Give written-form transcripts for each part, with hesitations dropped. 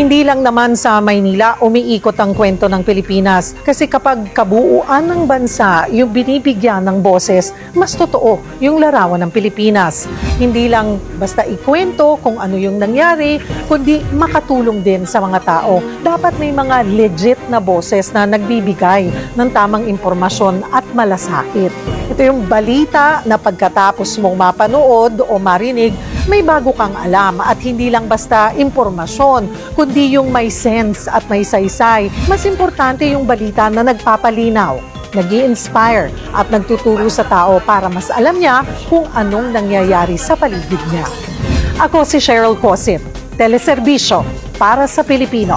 Hindi lang naman sa Maynila umiikot ang kwento ng Pilipinas kasi kapag kabuuan ng bansa yung binibigyan ng boses, mas totoo yung larawan ng Pilipinas. Hindi lang basta ikwento kung ano yung nangyari, kundi makatulong din sa mga tao. Dapat may mga legit na boses na nagbibigay ng tamang impormasyon at malasakit. Ito yung balita na pagkatapos mong mapanood o marinig, may bago kang alam at hindi lang basta impormasyon, kundi yung may sense at may saysay. Mas importante yung balita na nagpapalinaw, nag-i-inspire at nagtuturo sa tao para mas alam niya kung anong nangyayari sa paligid niya. Ako si Cheryl Cosit, Teleserbisyo para sa Pilipino.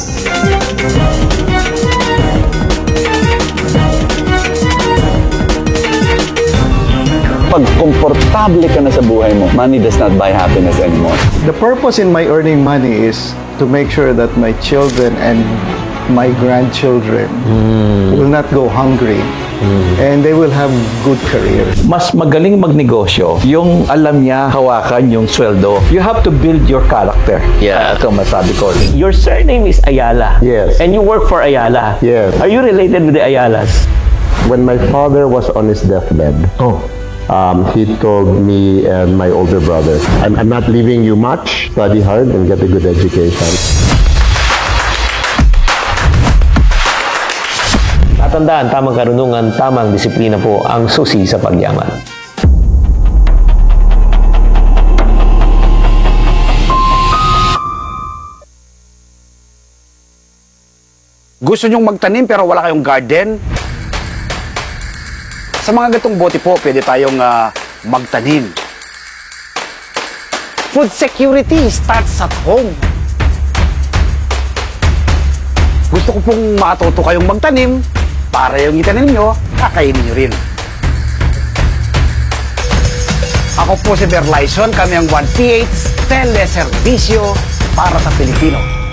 Pag komportable ka na sa buhay mo, money does not buy happiness anymore. The purpose in my earning money is to make sure that my children and my grandchildren will not go hungry and they will have good careers. Mas magaling magnegosyo yung alam niya hawakan yung sweldo. You have to build your character. Yeah. Ito masabi ko. Your surname is Ayala. Yes. And you work for Ayala. Yes. Are you related with the Ayalas? When my father was on his deathbed, he told me and my older brother, I'm not leaving you much, study hard and get a good education. Tatandaan, tamang karunungan, tamang disiplina po ang susi sa pagyaman. Gusto nyong magtanim pero wala kayong garden? Sa mga gatong bote po, pwede tayong magtanim. Food security starts at home. Gusto ko pong matuto kayong magtanim para yung itanim nyo, kakainin nyo rin. Ako po si Berlyson, kami ang 1PH Teleserbisyo para sa Pilipino.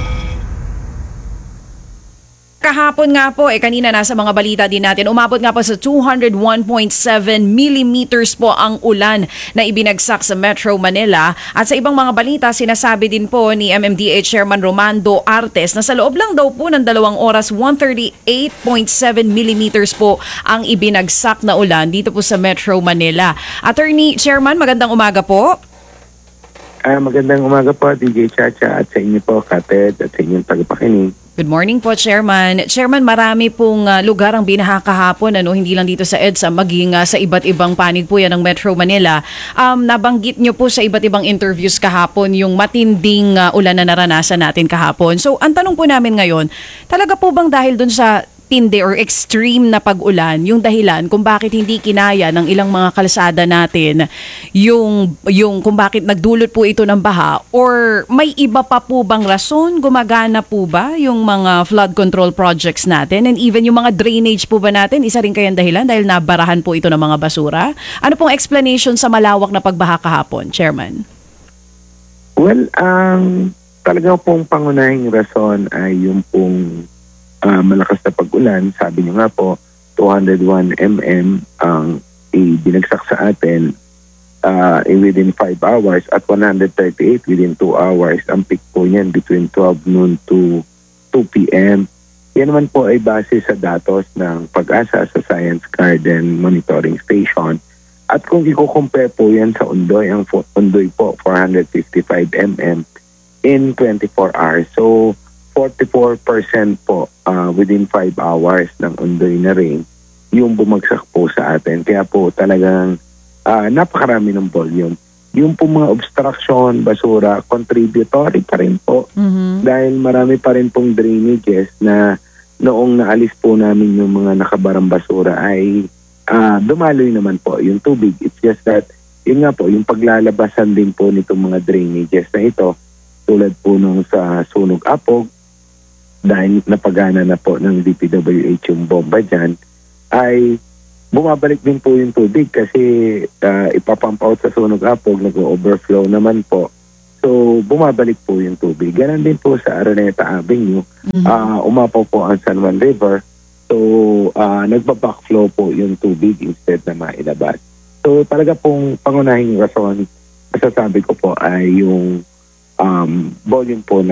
Kahapon nga po, kanina nasa mga balita din natin, umabot nga po sa 201.7 millimeters po ang ulan na ibinagsak sa Metro Manila. At sa ibang mga balita, sinasabi din po ni MMDA Chairman Romando Artes na sa loob lang daw po ng 2 oras, 138.7 millimeters po ang ibinagsak na ulan dito po sa Metro Manila. Attorney Chairman, magandang umaga po. Magandang umaga po, DJ Chacha, at sa inyo po, Kated, at sa inyong tagapakinig. Good morning po, Chairman. Chairman, marami pong lugar ang binaha kahapon, hindi lang dito sa EDSA, maging sa iba't ibang panig po yan ng Metro Manila. Nabanggit nyo po sa iba't ibang interviews kahapon yung matinding ulan na naranasan natin kahapon. So, ang tanong po namin ngayon, talaga po bang dahil dun sa tindi or extreme na pag-ulan yung dahilan kung bakit hindi kinaya ng ilang mga kalsada natin yung kung bakit nagdulot po ito ng baha, or may iba pa po bang rason? Gumagana po ba yung mga flood control projects natin, and even yung mga drainage po ba natin, isa rin kayang dahilan dahil nabarahan po ito ng mga basura? Ano pong explanation sa malawak na pagbaha kahapon, Chairman? Well, talaga pong pangunahing rason ay yung pong malakas na pag-ulan. Sabi niyo nga po, 201 mm ang ibinagsak sa atin within 5 hours at 138 within 2 hours. Ang peak po niyan between 12 noon to 2 p.m. Yan naman po ay base sa datos ng Pag-asa sa Science Garden Monitoring Station. At kung i-compare po yan sa Ondoy, ang Ondoy po 455 mm in 24 hours. So, 44% po within 5 hours ng Ondoy na rain yung bumagsak po sa atin. Kaya po talagang napakarami ng volume. Yung po mga obstruction, basura, contributory pa rin po. Dahil marami pa rin pong drainages na noong naalis po namin yung mga nakabarang basura ay dumaloy naman po yung tubig. It's just that, yun nga po, yung paglalabasan din po nitong mga drainages na ito, tulad po nung sa Sunog Apog, dahil napagana na po ng DPWH yung bomba dyan, ay bumabalik din po yung tubig kasi ipapump out sa Sunog Apog, nag-overflow naman po. So, bumabalik po yung tubig. Ganon din po sa Araneta Avenue. Umapaw po ang San Juan River. So, nagba-backflow po yung tubig instead na mailabas. So, talaga pong pangunahing rason, masasabi ko po ay yung volume po ng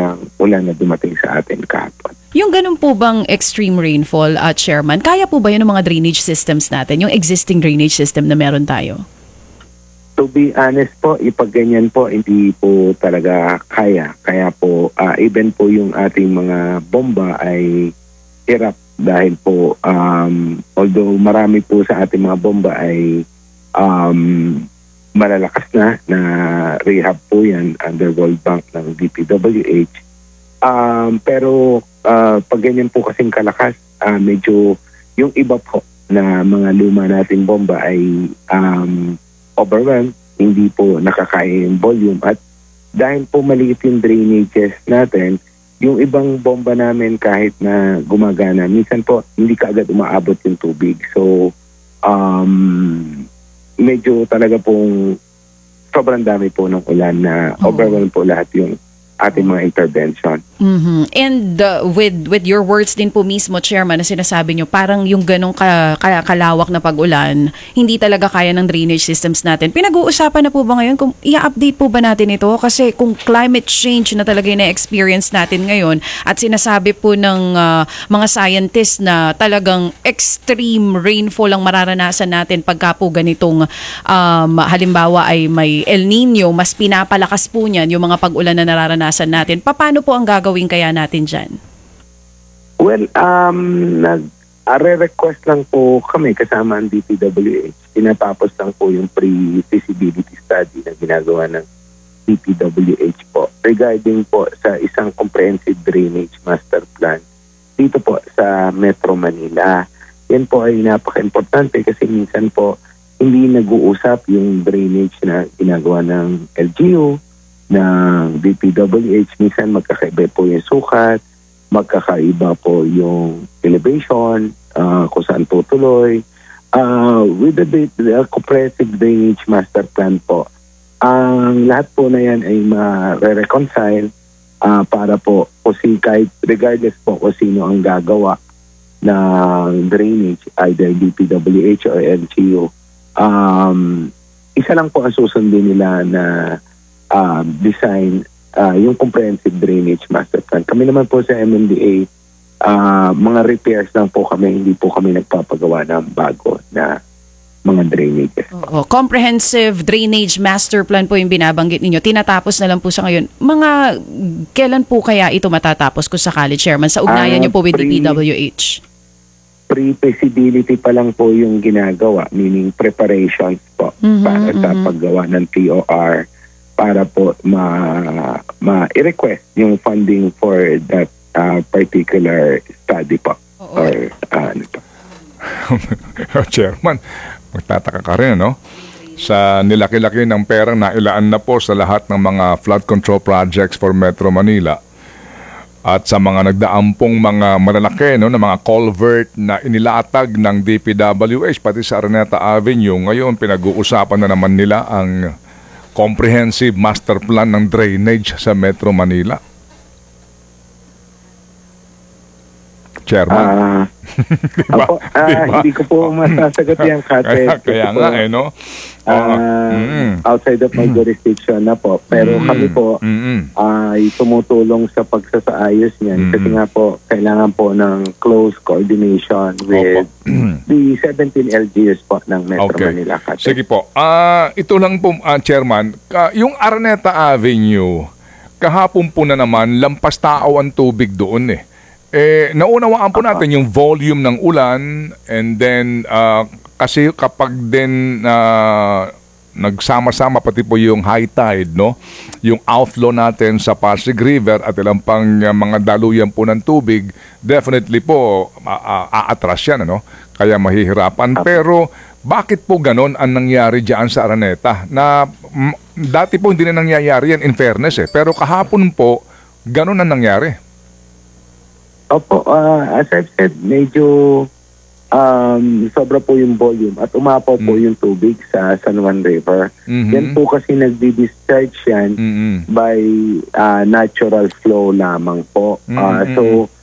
ulan na dumating sa atin kahapon. Yung ganun po bang extreme rainfall, Chairman, kaya po ba yun ng mga drainage systems natin, yung existing drainage system na meron tayo? To be honest po, ipag ganyan po, hindi po talaga kaya. Kaya po, even po yung ating mga bomba ay hirap dahil po, although marami po sa ating mga bomba ay malalakas na rehab po yan under World Bank ng DPWH. Pero pag ganyan po kasing kalakas, medyo yung iba po na mga luma nating bomba ay overwhelmed, hindi po nakakaya yung volume. At dahil po maliit yung drainages natin, yung ibang bomba namin kahit na gumagana, minsan po hindi kaagad umaabot yung tubig. So, medyo talaga pong sobrang dami po ng ulan na overwhelmed po lahat yung ating mga intervention. And with your words din po mismo, Chairman, na sinasabi nyo, parang yung ganong kalawak na pag-ulan, hindi talaga kaya ng drainage systems natin. Pinag-uusapan na po ba ngayon kung i-update po ba natin ito? Kasi kung climate change na talaga yung na-experience natin ngayon at sinasabi po ng mga scientists na talagang extreme rainfall ang mararanasan natin pagka po ganitong halimbawa ay may El Nino, mas pinapalakas po niyan yung mga pag-ulan na nararanasan natin. Paano po ang gagawin kaya natin dyan? Well, nag-request lang po kami kasama ang DPWH. Tinatapos lang po yung pre-feasibility study na ginagawa ng DPWH po regarding po sa isang comprehensive drainage master plan dito po sa Metro Manila. Yan po ay napaka-importante kasi minsan po hindi nag-uusap yung drainage na ginagawa ng LGU, ng DPWH. Minsan magkakaiba po yung sukat, magkakaiba po yung elevation, kung saan tutuloy. With the comprehensive drainage master plan po, ang lahat po na yan ay ma-reconcile para po kahit regardless po kung sino ang gagawa ng drainage, either DPWH or LGU. Isa lang po ang susundin nila na design, yung comprehensive drainage master plan. Kami naman po sa MMDA, mga repairs lang po kami, hindi po kami nagpapagawa ng bago na mga drainages. Comprehensive drainage master plan po yung binabanggit ninyo. Tinatapos na lang po sa ngayon. Kailan po kaya ito matatapos kung sakali, Chairman, sa ugnayan niyo po with DPWH? Pre-feasibility pa lang po yung ginagawa, meaning preparations po para sa paggawa ng TOR para po ma-request yung funding for that particular study po. Or ano po. Chairman, magtataka ka rin, no? Sa nilaki-laki ng perang na ilaan na po sa lahat ng mga flood control projects for Metro Manila at sa mga nagdaampong mga malalaki, no, na mga culvert na inilatag ng DPWH pati sa Araneta Avenue, ngayon pinag-uusapan na naman nila ang comprehensive master plan ng drainage sa Metro Manila. Chairman. Diba? Hindi ko po masasagot yan, Kate. Kaya nga, no? Outside of my jurisdiction na po. Pero kami po ay tumutulong sa pagsasaayos niyan. Kasi nga po, kailangan po ng close coordination with the 17 LGUs po ng Metro Manila, Kate. Sige po. Ito lang po, Chairman. Yung Araneta Avenue, kahapon po na naman, lampas tao ang tubig doon eh. Naunawaan po natin yung volume ng ulan and then kasi kapag din nagsama-sama pati po yung high tide, no? Yung outflow natin sa Pasig River at ilang pang mga daluyan po ng tubig, definitely po aatras yan, ano? Kaya mahihirapan. Pero bakit po ganon ang nangyari dyan sa Araneta? Na dati po hindi na nangyayari yan, in fairness eh. Pero kahapon po, ganon ang nangyari. Opo, as I've said, medyo sobra po yung volume at umapaw po yung tubig sa San Juan River. Yan po kasi nagdi-discharge yan by natural flow lamang po. So,